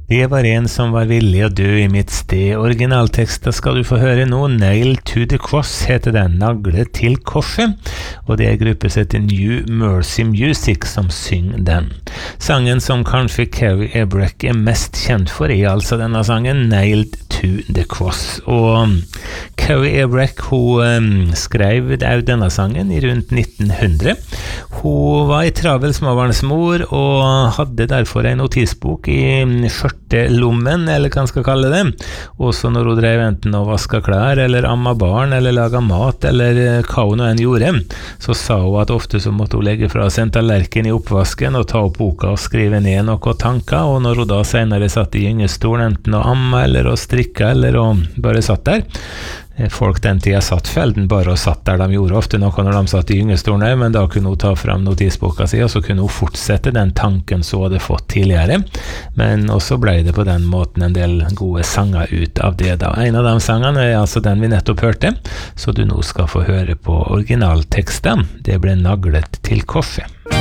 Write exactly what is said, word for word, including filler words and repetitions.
Det var en som var villig å dø i mitt sted. Originalteksten skal du få høre nå. Nail to the Cross heter den, nagle til korset. Og det er gruppesett New Mercy Music som synger den. Sangen som kanskje Carrie Ebrek er mest kjent for er altså denne sangen, Nailed to the Cross. Og Carrie Ebrek, hun um, skrev denne sangen i rundt nitten hundre. Hun var i travel småbarnsmor og hadde derfor en notisbok i skjørtelommen, eller hva man skal kalle det. Også når hun drev enten og vasket klær, eller amma barn, eller laget mat, eller hva hun enn gjorde, så sa hun at ofte så måtte hun legge fra seg en tallerken i oppvasken og ta opp boka og skrive ned noe tanker, og når hun da senere satt i gyngestolen, enten å amma, eller å strikke, eller å bare satt der, folk den tida satt felden bare og satt der de gjorde ofte noe når de satt i gyngestolen, men da kunne hun ta frem notisboka si, og så kunne hun fortsette den tanken så hadde fått tidligere, men også ble det på den måten en del gode sanger ut av det da. En av de sangene er altså den vi nettopp hørte, så du nå skal få høre på originalteksten. Det ble naglet til korset.